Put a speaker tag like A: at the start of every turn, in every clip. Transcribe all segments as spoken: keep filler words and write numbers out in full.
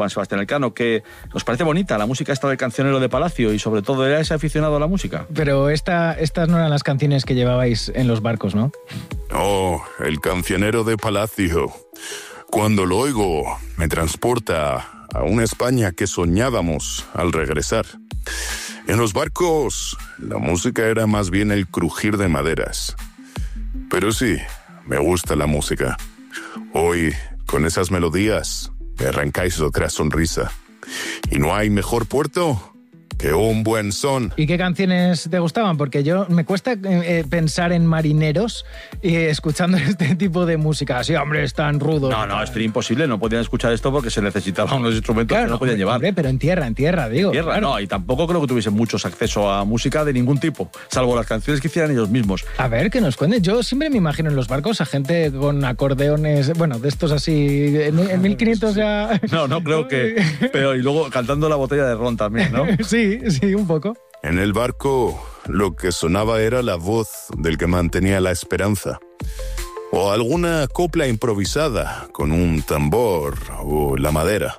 A: Juan Sebastián Elcano, que os parece bonita la música esta del cancionero de Palacio y sobre todo era ese aficionado a la música.
B: Pero esta, estas no eran las canciones que llevabais en los barcos, ¿no?
C: Oh, el cancionero de Palacio. Cuando lo oigo, me transporta a una España que soñábamos al regresar. En los barcos, la música era más bien el crujir de maderas. Pero sí, me gusta la música. Hoy, con esas melodías, me arrancáis otra sonrisa. Y no hay mejor puerto que un buen son.
B: ¿Y qué canciones te gustaban? Porque yo me cuesta eh, pensar en marineros eh, escuchando este tipo de música. Así, hombre, es tan rudo.
A: No, no, esto era imposible. No podían escuchar esto porque se necesitaban unos instrumentos
B: claro,
A: que no podían llevar.
B: Hombre, pero en tierra, en tierra, digo.
A: En tierra,
B: claro.
A: no, y tampoco creo que tuviesen muchos acceso a música de ningún tipo, salvo las canciones que hicieran ellos mismos.
B: A ver, que nos cuenten. Yo siempre me imagino en los barcos a gente con acordeones, bueno, de estos así, en, en mil quinientos ya...
A: No, no creo que... Pero y luego cantando la botella de ron también, ¿no?
B: Sí, sí, un poco.
C: En el barco, lo que sonaba era la voz del que mantenía la esperanza. O alguna copla improvisada con un tambor o la madera.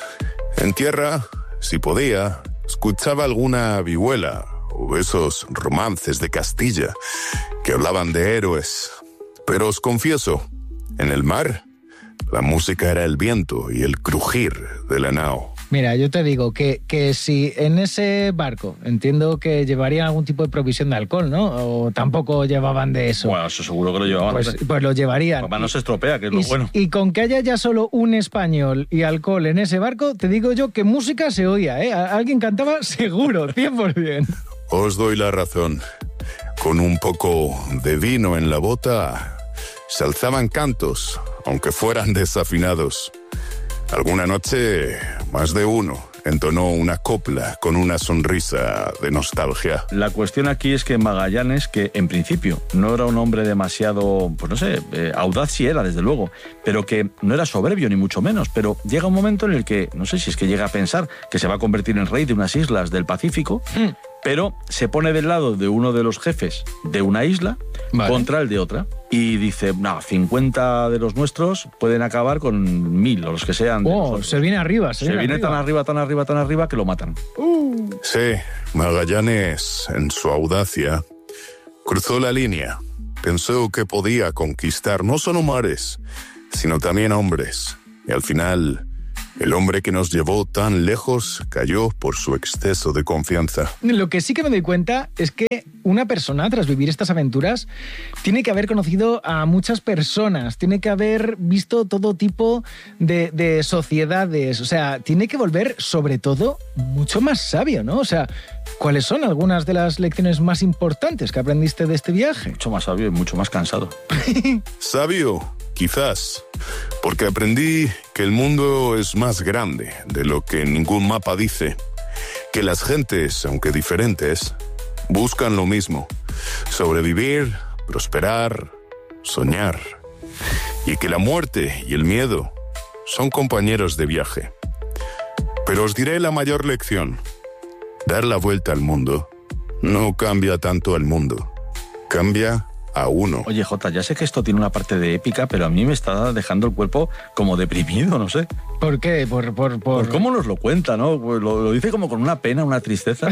C: En tierra, si podía, escuchaba alguna vihuela o esos romances de Castilla que hablaban de héroes. Pero os confieso, en el mar, la música era el viento y el crujir de la nao.
B: Mira, yo te digo que, que si en ese barco, entiendo que llevarían algún tipo de provisión de alcohol, ¿no? O tampoco llevaban de eso.
A: Bueno, eso seguro que lo llevaban.
B: Pues, pues lo llevarían.
A: Además no se estropea, que es lo
B: y,
A: bueno.
B: Y con que haya ya solo un español y alcohol en ese barco, te digo yo que música se oía, ¿eh? Alguien cantaba seguro, cien por ciento.
C: Os doy la razón. Con un poco de vino en la bota, se alzaban cantos, aunque fueran desafinados. Alguna noche, más de uno entonó una copla con una sonrisa de nostalgia.
A: La cuestión aquí es que Magallanes, que en principio no era un hombre demasiado, pues no sé, eh, audaz sí era, desde luego, pero que no era soberbio ni mucho menos, pero llega un momento en el que, no sé si es que llega a pensar que se va a convertir en rey de unas islas del Pacífico, mm. pero se pone del lado de uno de los jefes de una isla vale. contra el de otra. Y dice, no, cincuenta de los nuestros pueden acabar con mil, o los que sean.
B: Oh, se viene arriba, se,
A: se
B: viene,
A: viene
B: arriba.
A: tan arriba, tan arriba, tan arriba que lo matan.
B: Uh.
C: Sí, Magallanes, en su audacia, cruzó la línea. Pensó que podía conquistar no solo mares, sino también hombres. Y al final, el hombre que nos llevó tan lejos cayó por su exceso de confianza.
B: Lo que sí que me doy cuenta es que una persona, tras vivir estas aventuras, tiene que haber conocido a muchas personas, tiene que haber visto todo tipo de, de sociedades, o sea, tiene que volver, sobre todo, mucho más sabio, ¿no? O sea, ¿cuáles son algunas de las lecciones más importantes que aprendiste de este viaje?
A: Mucho más sabio y mucho más cansado.
C: ¿Sabio? Quizás, porque aprendí que el mundo es más grande de lo que ningún mapa dice, que las gentes, aunque diferentes, buscan lo mismo: sobrevivir, prosperar, soñar, y que la muerte y el miedo son compañeros de viaje. Pero os diré la mayor lección: dar la vuelta al mundo no cambia tanto al mundo, cambia a uno.
A: Oye, Jota, ya sé que esto tiene una parte de épica, pero a mí me está dejando el cuerpo como deprimido, no sé.
B: ¿Por qué? Por, por, por...
A: por cómo nos lo cuenta, ¿no? Lo, lo dice como con una pena, una tristeza.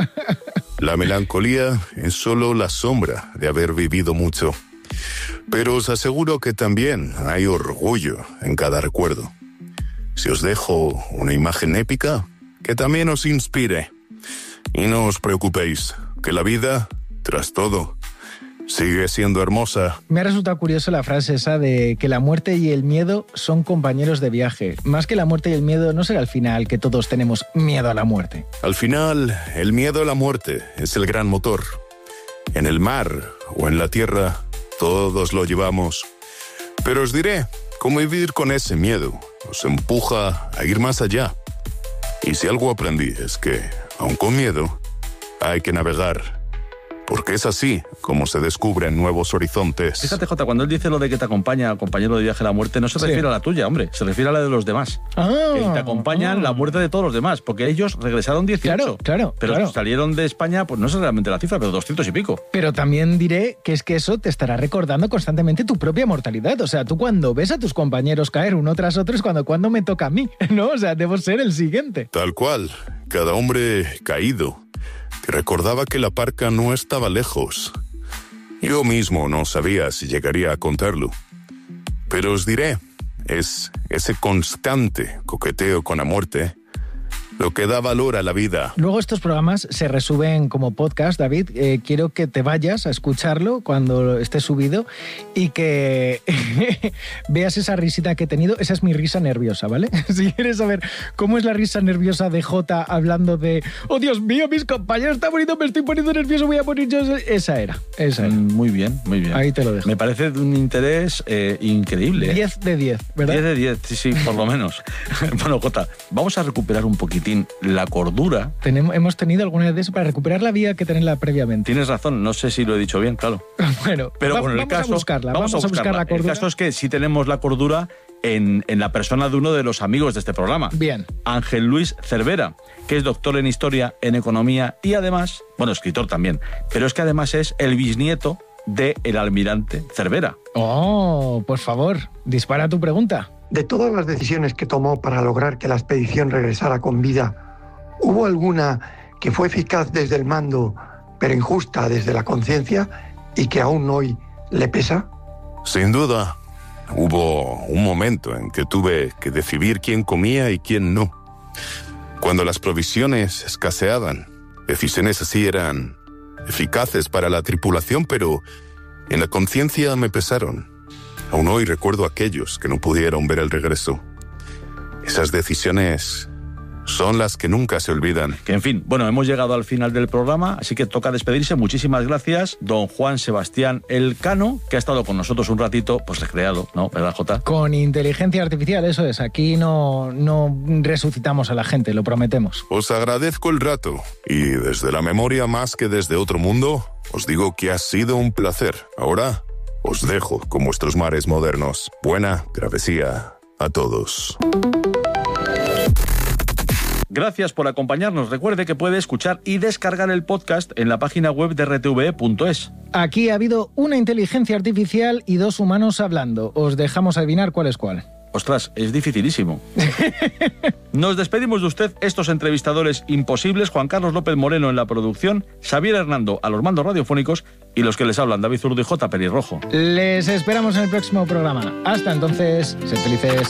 C: La melancolía es solo la sombra de haber vivido mucho. Pero os aseguro que también hay orgullo en cada recuerdo. Si os dejo una imagen épica, que también os inspire. Y no os preocupéis, que la vida, tras todo, sigue siendo hermosa.
B: Me ha resultado curiosa la frase esa de que la muerte y el miedo son compañeros de viaje. Más que la muerte y el miedo, ¿no será al final que todos tenemos miedo a la muerte?
C: Al final, el miedo a la muerte es el gran motor. En el mar o en la tierra, todos lo llevamos. Pero os diré cómo vivir con ese miedo. Os empuja a ir más allá. Y si algo aprendí es que, aun con miedo, hay que navegar. porque es así como se descubren nuevos horizontes.
A: Fíjate, Jota, cuando él dice lo de que te acompaña, compañero de viaje a la muerte, no se
B: Sí.
A: refiere a la tuya, hombre, se refiere a la de los demás.
B: Ah,
A: Que te acompañan
B: ah.
A: la muerte de todos los demás, porque ellos regresaron dieciocho.
B: Claro, claro,
A: Pero
B: claro.
A: salieron de España, pues no sé realmente la cifra, pero doscientos y pico.
B: Pero también diré que es que eso te estará recordando constantemente tu propia mortalidad. O sea, tú cuando ves a tus compañeros caer uno tras otro es cuando, cuando me toca a mí, ¿no? O sea, debo ser el siguiente.
C: Tal cual, cada hombre caído, que recordaba que la parca no estaba lejos. Yo mismo no sabía si llegaría a contarlo. Pero os diré, es ese constante coqueteo con la muerte lo que da valor a la vida.
B: Luego estos programas se resuben como podcast, David. Eh, quiero que te vayas a escucharlo cuando esté subido y que veas esa risita que he tenido. Esa es mi risa nerviosa, ¿vale? Si quieres saber cómo es la risa nerviosa de Jota hablando de «Oh, Dios mío, mis compañeros están poniendo, me estoy poniendo nervioso, voy a poner yo...» Esa era, esa era.
A: Mm, Muy bien, muy bien.
B: Ahí te lo dejo.
A: Me parece de un interés eh, increíble. ¿eh?
B: diez de diez, ¿verdad?
A: diez de diez, sí, sí, por lo menos. Bueno, Jota, vamos a recuperar un poquitín la cordura.
B: Tenemos, hemos tenido alguna vez de eso para recuperar la vida que tenerla previamente.
A: Tienes razón, no sé si lo he dicho bien, claro.
B: Bueno,
A: Pero
B: va-
A: bueno, el
B: vamos
A: caso,
B: a buscarla.
A: Vamos, a,
B: buscar
A: buscarla.
B: la cordura.
A: El caso es que sí tenemos la cordura en, en la persona de uno de los amigos de este programa.
B: Bien.
A: Ángel Luis Cervera, que es doctor en Historia, en Economía y además, bueno, escritor también, pero es que además es el bisnieto de el almirante Cervera.
B: Oh, por favor, dispara tu pregunta.
D: De todas las decisiones que tomó para lograr que la expedición regresara con vida, ¿hubo alguna que fue eficaz desde el mando, pero injusta desde la conciencia y que aún hoy le pesa?
C: Sin duda, hubo un momento en que tuve que decidir quién comía y quién no. Cuando las provisiones escaseaban, decisiones así eran eficaces para la tripulación, pero en la conciencia me pesaron. Aún hoy recuerdo a aquellos que no pudieron ver el regreso. Esas decisiones son las que nunca se olvidan.
A: Que en fin, bueno, hemos llegado al final del programa, así que toca despedirse. Muchísimas gracias, don Juan Sebastián Elcano, que ha estado con nosotros un ratito, pues recreado, ¿no? ¿Verdad, Jota?
B: Con inteligencia artificial, eso es. Aquí no, no resucitamos a la gente, lo prometemos.
C: Os agradezco el rato y desde la memoria más que desde otro mundo, os digo que ha sido un placer. Ahora os dejo con vuestros mares modernos. Buena travesía a todos.
A: Gracias por acompañarnos. Recuerde que puede escuchar y descargar el podcast en la página web de r t v e punto es.
B: Aquí ha habido una inteligencia artificial y dos humanos hablando. Os dejamos adivinar cuál es cuál.
A: Ostras, es dificilísimo. Nos despedimos de usted, estos entrevistadores imposibles, Juan Carlos López Moreno en la producción, Xavier Hernando a los mandos radiofónicos y los que les hablan, David Zurdo y J. Pelirrojo.
B: Les esperamos en el próximo programa. Hasta entonces, sed felices.